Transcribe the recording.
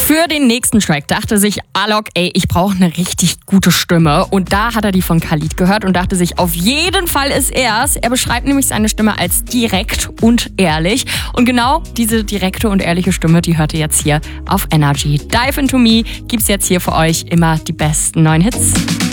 Für den nächsten Track dachte sich Alok, ich brauche eine richtig gute Stimme. Und da hat er die von Khalid gehört und dachte sich, auf jeden Fall ist er's. Er beschreibt nämlich seine Stimme als direkt und ehrlich. Und genau diese direkte und ehrliche Stimme, die hört ihr jetzt hier auf Energy. Dive Into Me gibt's jetzt hier für euch immer die besten neuen Hits.